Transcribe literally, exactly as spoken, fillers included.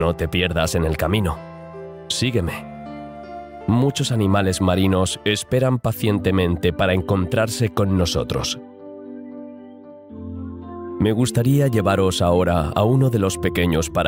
No te pierdas en el camino. Sígueme. Muchos animales marinos esperan pacientemente para encontrarse con nosotros. Me gustaría llevaros ahora a uno de los pequeños paraísos